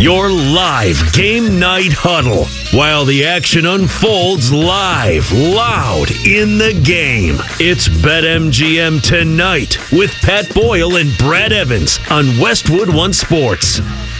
Your live game night huddle while the action unfolds live, loud in the game. It's BetMGM Tonight with Pat Boyle and Brad Evans on Westwood One Sports.